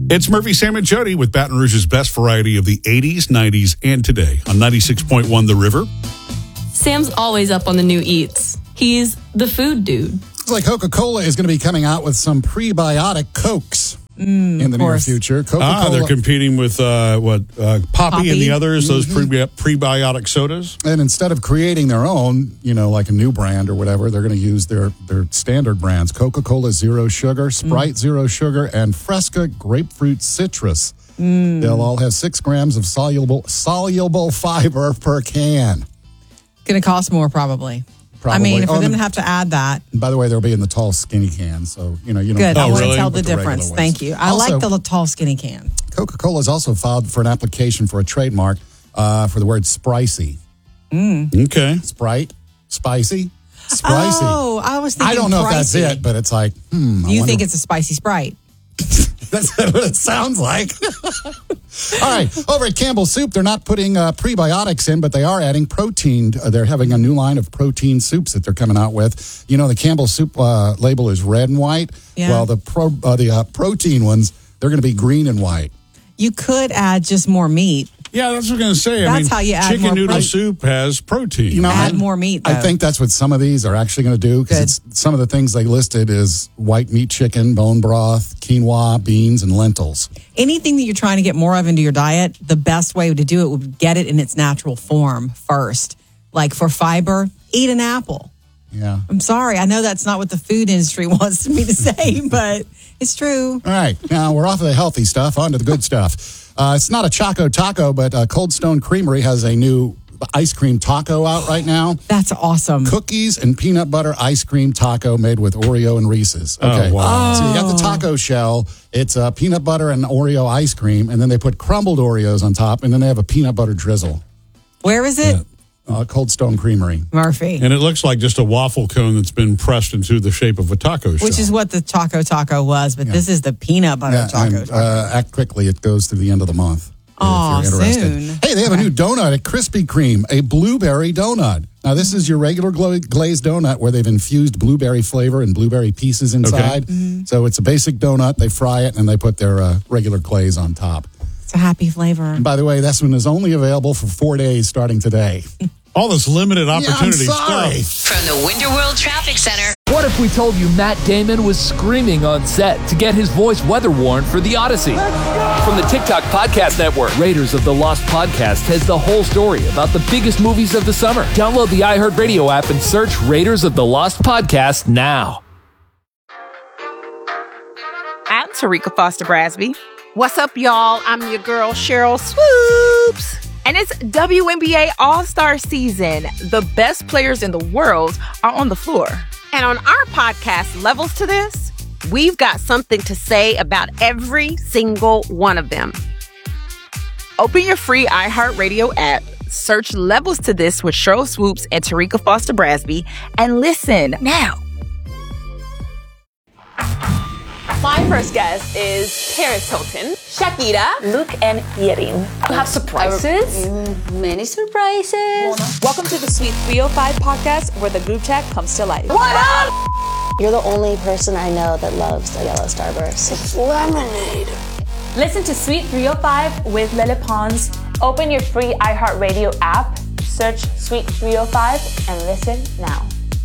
It's Murphy, Sam, and Jody with Baton Rouge's best variety of the 80s, 90s, and today on 96.1 The River. Sam's always up on the new eats. He's the food dude. It's like Coca-Cola is going to be coming out with some prebiotic Cokes in the near future. Coca-Cola. They're competing with Poppy and the others, those prebiotic sodas. And instead of creating their own, like a new brand or whatever, they're going to use their standard brands. Coca-Cola Zero Sugar, Sprite Zero Sugar, and Fresca Grapefruit Citrus. They'll all have 6 grams of soluble fiber per can. Going to cost more, probably. Probably. I mean, for them to have to add that. By the way, they'll be in the tall, skinny can, so you don't. Good. I want really? to tell the difference. Thank you. I like the tall, skinny can. Coca-Cola has also filed for an application for a trademark for the word "spicy." Okay. Sprite, spicy. Oh, I was thinking I don't know pricey. if that's it, but it's like, You think it's a spicy Sprite? That's what it sounds like. All right. Over at Campbell Soup, they're not putting prebiotics in, but they are adding protein. They're having a new line of protein soups that they're coming out with. The Campbell Soup label is red and white. Yeah. Well, the protein ones, they're going to be green and white. You could add just more meat. Yeah, that's what I was going to say. That's how you add chicken more noodle protein. soup has protein. Add more meat, though. I think that's what some of these are actually going to do, because some of the things they listed is white meat chicken, bone broth, quinoa, beans, and lentils. Anything that you're trying to get more of into your diet, the best way to do it would get it in its natural form first. Like for fiber, eat an apple. Yeah. I'm sorry. I know that's not what the food industry wants me to say, but it's true. All right. Now, we're off of the healthy stuff, on to the good stuff. It's not a Choco Taco, but Cold Stone Creamery has a new ice cream taco out right now. That's awesome. Cookies and peanut butter ice cream taco made with Oreo and Reese's. Okay. Oh, wow. So you got the taco shell. It's peanut butter and Oreo ice cream, and then they put crumbled Oreos on top, and then they have a peanut butter drizzle. Where is it? Cold Stone Creamery. Murphy. And it looks like just a waffle cone that's been pressed into the shape of a taco shell. Which is what the Choco Taco was, but this is the peanut butter taco. Act quickly. It goes through the end of the month. Oh, if you're interested. soon. Hey, they have a new donut at Krispy Kreme, a blueberry donut. Now, this is your regular glazed donut where they've infused blueberry flavor and blueberry pieces inside. Okay. So it's a basic donut. They fry it, and they put their regular glaze on top. It's a happy flavor. And by the way, this one is only available for 4 days starting today. All this limited opportunity sorry. stuff. From the Winter World Traffic Center. What if we told you Matt Damon was screaming on set to get his voice weather warned for The Odyssey? From the TikTok Podcast Network, Raiders of the Lost Podcast has the whole story about the biggest movies of the summer. Download the iHeartRadio app and search Raiders of the Lost Podcast now. I'm Tarika Foster Brasby. What's up, y'all? I'm your girl, Cheryl Swoops. And it's WNBA All-Star season. The best players in the world are on the floor. And on our podcast, Levels to This, we've got something to say about every single one of them. Open your free iHeartRadio app, search Levels to This with Cheryl Swoops and Tarika Foster Brasby, and listen now. My first guest is Paris Hilton, Shakira, Luke, and Yerin. You have surprises? Many surprises. Welcome to the Sweet 305 podcast, where the group chat comes to life. What up? You're the only person I know that loves a yellow Starburst. It's lemonade. Listen to Sweet 305 with Lele Pons. Open your free iHeartRadio app, search Sweet 305, and listen now.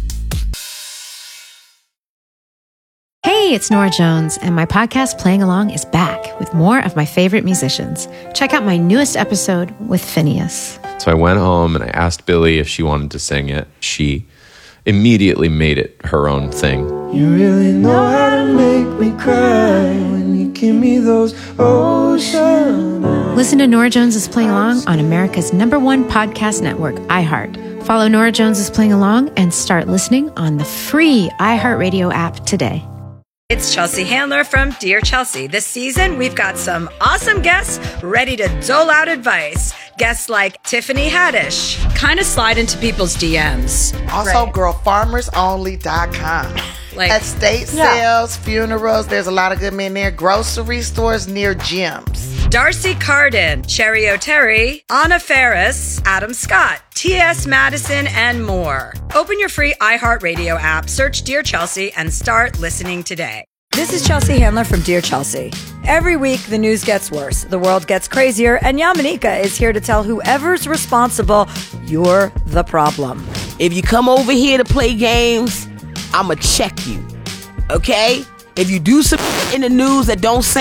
Hey, it's Nora Jones, and my podcast Playing Along is back with more of my favorite musicians. Check out my newest episode with Phineas. So I went home and I asked Billy if she wanted to sing it. She immediately made it her own thing. You really know how to make me cry when you give me those ocean eyes. Listen to Nora Jones is Playing Along on America's #1 podcast network, iHeart. Follow Nora Jones is Playing Along and start listening on the free iHeartRadio app today. It's Chelsea Handler from Dear Chelsea. This season, we've got some awesome guests ready to dole out advice. Guests like Tiffany Haddish. Kind of slide into people's DMs. Also, girlfarmersonly.com. Estate sales, funerals, there's a lot of good men there. Grocery stores near gyms. Darcy Carden, Cherry O'Terry, Anna Ferris, Adam Scott, T.S. Madison, and more. Open your free iHeartRadio app, search Dear Chelsea, and start listening today. This is Chelsea Handler from Dear Chelsea. Every week, the news gets worse, the world gets crazier, and Yamanika is here to tell whoever's responsible, you're the problem. If you come over here to play games, I'ma check you. Okay? If you do some in the news that don't say